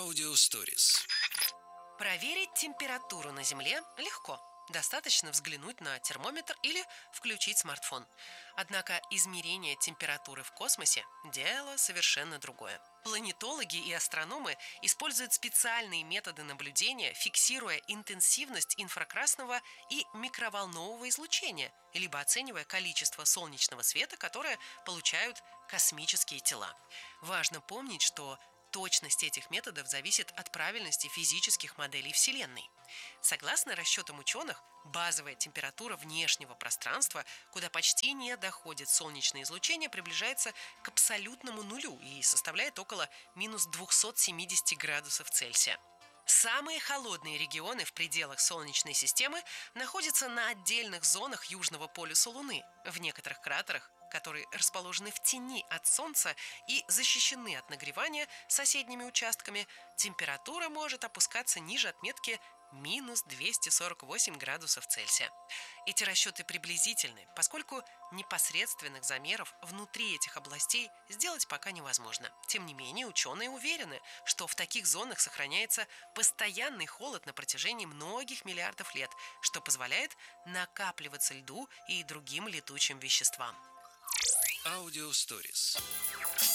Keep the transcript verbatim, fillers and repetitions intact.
Аудиосторис. Проверить температуру на Земле легко. Достаточно взглянуть на термометр или включить смартфон. Однако измерение температуры в космосе – дело совершенно другое. Планетологи и астрономы используют специальные методы наблюдения, фиксируя интенсивность инфракрасного и микроволнового излучения, либо оценивая количество солнечного света, которое получают космические тела. Важно помнить, что точность этих методов зависит от правильности физических моделей Вселенной. Согласно расчетам ученых, базовая температура внешнего пространства, куда почти не доходит солнечное излучение, приближается к абсолютному нулю и составляет около минус двухсот семидесяти градусов Цельсия. Самые холодные регионы в пределах Солнечной системы находятся на отдельных зонах южного полюса Луны. В некоторых кратерах, которые расположены в тени от Солнца и защищены от нагревания соседними участками, температура может опускаться ниже отметки минус двести сорок восемь градусов Цельсия. Эти расчеты приблизительны, поскольку непосредственных замеров внутри этих областей сделать пока невозможно. Тем не менее, ученые уверены, что в таких зонах сохраняется постоянный холод на протяжении многих миллиардов лет, что позволяет накапливаться льду и другим летучим веществам. Аудиосторис.